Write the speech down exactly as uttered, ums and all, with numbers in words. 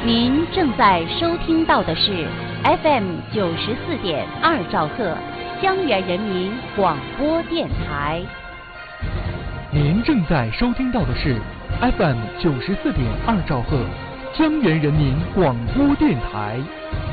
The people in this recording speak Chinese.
您正在收听到的是 F M 九十四点二兆赫江源人民广播电台。 您正在收听到的是 F M 九十四点二兆赫江源人民广播电台。